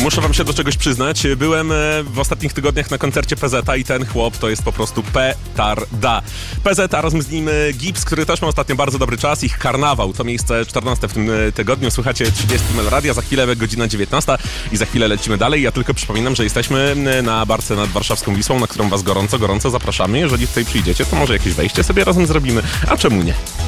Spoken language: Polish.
Muszę wam się do czegoś przyznać. Byłem w ostatnich tygodniach na koncercie PZ i ten chłop to jest po prostu petarda. PZ, a razem z nim Gips, który też ma ostatnio bardzo dobry czas. Ich Karnawał to miejsce 14 w tym tygodniu. Słuchacie 30 Meloradia, za chwilę godzina 19 i za chwilę lecimy dalej. Ja tylko przypominam, że jesteśmy na barce nad warszawską Wisłą, na którą was gorąco zapraszamy. Jeżeli tutaj przyjdziecie, to może jakieś wejście sobie razem zrobimy. A czemu nie?